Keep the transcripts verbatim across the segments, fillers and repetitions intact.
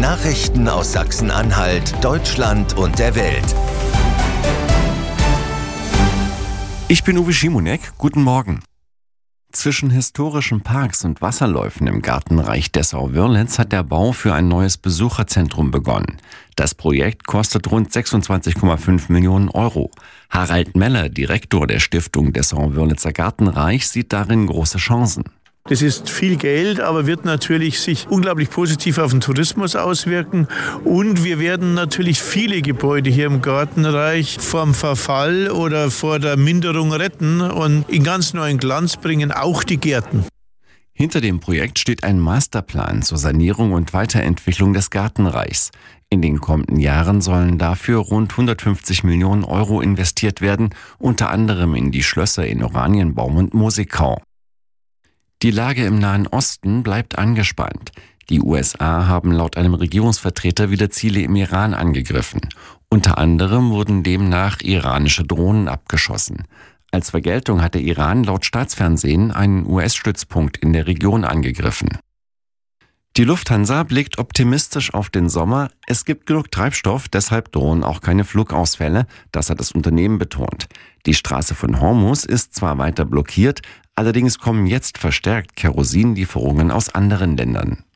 Nachrichten aus Sachsen-Anhalt, Deutschland und der Welt. Ich bin Uwe Schimonek. Guten Morgen. Zwischen historischen Parks und Wasserläufen im Gartenreich Dessau-Wörlitz hat der Bau für ein neues Besucherzentrum begonnen. Das Projekt kostet rund sechsundzwanzig Komma fünf Millionen Euro. Harald Meller, Direktor der Stiftung Dessau-Wörlitzer Gartenreich, sieht darin große Chancen. Das ist viel Geld, aber wird natürlich sich unglaublich positiv auf den Tourismus auswirken. Und wir werden natürlich viele Gebäude hier im Gartenreich vom Verfall oder vor der Minderung retten und in ganz neuen Glanz bringen, auch die Gärten. Hinter dem Projekt steht ein Masterplan zur Sanierung und Weiterentwicklung des Gartenreichs. In den kommenden Jahren sollen dafür rund hundertfünfzig Millionen Euro investiert werden, unter anderem in die Schlösser in Oranienbaum und Musikau. Die Lage im Nahen Osten bleibt angespannt. Die U S A haben laut einem Regierungsvertreter wieder Ziele im Iran angegriffen. Unter anderem wurden demnach iranische Drohnen abgeschossen. Als Vergeltung hat der Iran laut Staatsfernsehen einen U S-Stützpunkt in der Region angegriffen. Die Lufthansa blickt optimistisch auf den Sommer. Es gibt genug Treibstoff, deshalb drohen auch keine Flugausfälle. Das hat das Unternehmen betont. Die Straße von Hormuz ist zwar weiter blockiert, allerdings kommen jetzt verstärkt Kerosinlieferungen aus anderen Ländern.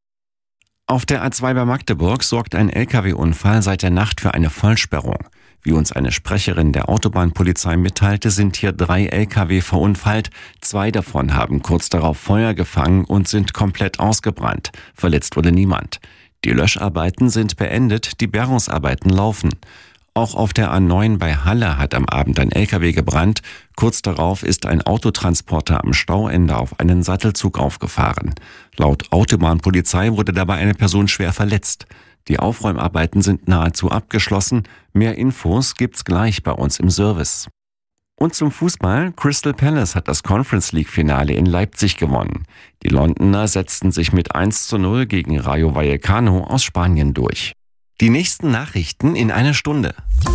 Auf der A zwei bei Magdeburg sorgt ein L K W-Unfall seit der Nacht für eine Vollsperrung. Wie uns eine Sprecherin der Autobahnpolizei mitteilte, sind hier drei L K W verunfallt. Zwei davon haben kurz darauf Feuer gefangen und sind komplett ausgebrannt. Verletzt wurde niemand. Die Löscharbeiten sind beendet, die Bergungsarbeiten laufen. Auch auf der A neun bei Halle hat am Abend ein L K W gebrannt. Kurz darauf ist ein Autotransporter am Stauende auf einen Sattelzug aufgefahren. Laut Autobahnpolizei wurde dabei eine Person schwer verletzt. Die Aufräumarbeiten sind nahezu abgeschlossen. Mehr Infos gibt's gleich bei uns im Service. Und zum Fußball. Crystal Palace hat das Conference League Finale in Leipzig gewonnen. Die Londoner setzten sich mit eins zu null gegen Rayo Vallecano aus Spanien durch. Die nächsten Nachrichten in einer Stunde.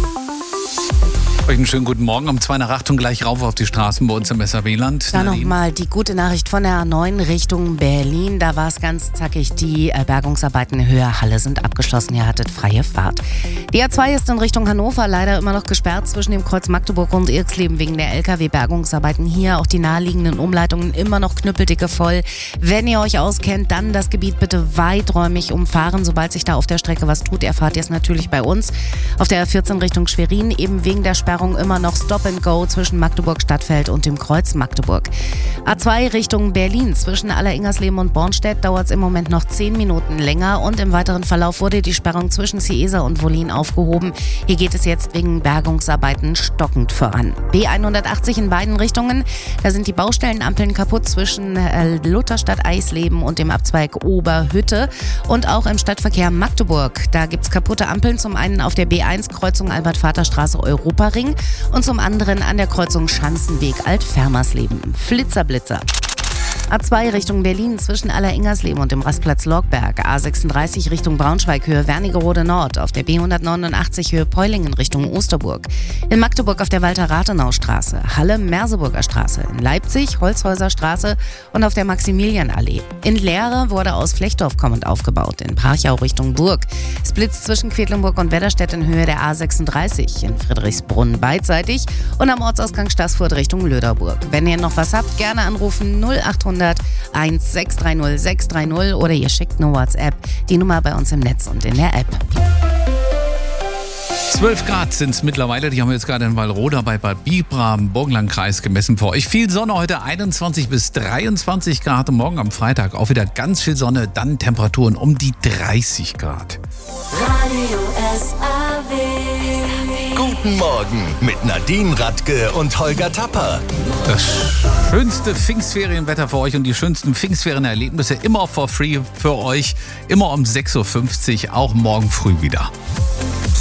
Euch einen schönen guten Morgen. Um zwei nach acht und gleich rauf auf die Straßen bei uns im S R W-Land. Da nochmal die gute Nachricht von der A neun Richtung Berlin. Da war es ganz zackig. Die Bergungsarbeiten in Höhe Halle sind abgeschlossen. Ihr hattet freie Fahrt. Die A zwei ist in Richtung Hannover leider immer noch gesperrt zwischen dem Kreuz Magdeburg und Irxleben wegen der L K W-Bergungsarbeiten. Hier auch die naheliegenden Umleitungen immer noch knüppeldicke voll. Wenn ihr euch auskennt, dann das Gebiet bitte weiträumig umfahren. Sobald sich da auf der Strecke was tut, erfahrt ihr es natürlich bei uns. Auf der A vierzehn Richtung Schwerin eben wegen der Sperrung immer noch Stop and Go zwischen Magdeburg-Stadtfeld und dem Kreuz Magdeburg. A zwei Richtung Berlin. Zwischen Alleringersleben und Bornstedt dauert es im Moment noch zehn Minuten länger und im weiteren Verlauf wurde die Sperrung zwischen Ciesa und Wollin aufgehoben. Hier geht es jetzt wegen Bergungsarbeiten stockend voran. B hundertachtzig in beiden Richtungen. Da sind die Baustellenampeln kaputt zwischen Lutherstadt Eisleben und dem Abzweig Oberhütte und auch im Stadtverkehr Magdeburg. Da gibt es kaputte Ampeln, zum einen auf der B eins Kreuzung Albert-Vater-Straße Europaring und zum anderen an der Kreuzung Schanzenweg Alt-Fermersleben. Flitzerblitzer. A zwei Richtung Berlin zwischen Alleringersleben und dem Rastplatz Lorgberg. A sechsunddreißig Richtung Braunschweig Höhe Wernigerode Nord. Auf der B hundertneunundachtzig Höhe Peulingen Richtung Osterburg. In Magdeburg auf der Walter-Rathenau-Straße. Halle-Merseburger Straße. In Leipzig Holzhäuser Straße und auf der Maximilianallee. In Lehre wurde aus Flechtdorf kommend aufgebaut. In Parchau Richtung Burg. Es blitzt zwischen Quedlinburg und Wedderstedt in Höhe der A sechsunddreißig. In Friedrichsbrunn beidseitig und am Ortsausgang Staßfurt Richtung Löderburg. Wenn ihr noch was habt, gerne anrufen null achthundert eins sechs drei null sechs drei null oder ihr schickt eine WhatsApp. Die Nummer bei uns im Netz und in der App. zwölf Grad sind es mittlerweile. Die haben wir jetzt gerade in Wallroda bei Bad Bibra im Burgenlandkreis gemessen für euch. Viel Sonne heute, einundzwanzig bis dreiundzwanzig Grad. Und morgen am Freitag auch wieder ganz viel Sonne. Dann Temperaturen um die dreißig Grad. Radio S R W. Guten Morgen mit Nadine Radke und Holger Tapper. Das schönste Pfingstferienwetter für euch und die schönsten Pfingstferienerlebnisse immer for free für euch. Immer um sechs Uhr fünfzig, auch morgen früh wieder.